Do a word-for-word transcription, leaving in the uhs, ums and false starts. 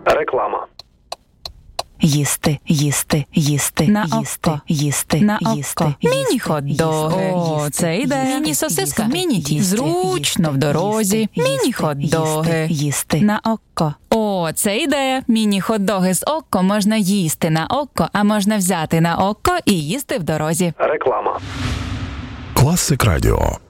Реклама. Їсти, їсти, їсти, На їсти, око. їсти, На їсти, око. їсти, Міні-хот-доги. їсти, О, їсти, це ідея. їсти, Міні-сосиска. їсти, Міні-тісто. їсти, Зручно в їсти, дорозі. їсти, Міні-хот-доги. їсти, їсти. На око. О, це ідея. Міні-хот-доги з око можна їсти на око, а можна взяти на око і їсти в дорозі. Реклама. Класик Радіо.